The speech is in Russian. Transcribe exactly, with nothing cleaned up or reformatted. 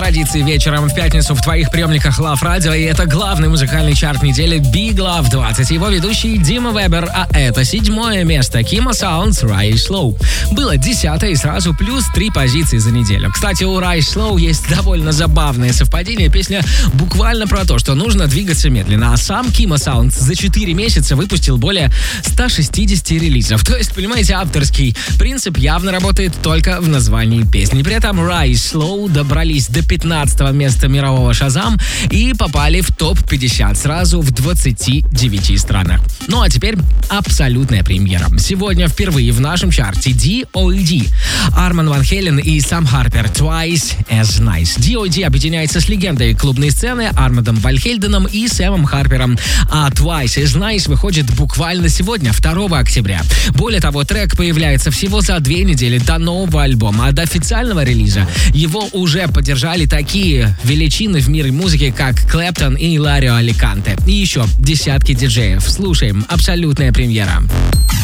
традиции вечером в пятницу в твоих приемниках Love Radio, и это главный музыкальный чарт недели Big Love двадцать. Его ведущий Дима Вебер, а это седьмое место Kimo Sounds Rise Slow. Было десятое и сразу плюс три позиции за неделю. Кстати, у Rise Slow есть довольно забавное совпадение. Песня буквально про то, что нужно двигаться медленно, а сам Kimo Sounds за четыре месяца выпустил более ста шестидесяти релизов. То есть, понимаете, авторский принцип явно работает только в названии песни. При этом Rise Slow добрались до пятнадцатого места мирового Shazam и попали в топ пятьдесят сразу в двадцати девяти странах. Ну а теперь абсолютная премьера. Сегодня впервые в нашем чарте ди о ди. Арман Ван Хелен и Сэм Харпер Twice as Nice. ди о ди объединяется с легендой клубной сцены Армандом Ван Хельденом и Сэмом Харпером, а Twice as Nice выходит буквально сегодня, второго октября. Более того, трек появляется всего за две недели до нового альбома, а до официального релиза его уже поддержали такие величины в мире музыки, как Клэптон и Ларио Аликанте. И еще десятки диджеев. Слушаем. Абсолютная премьера.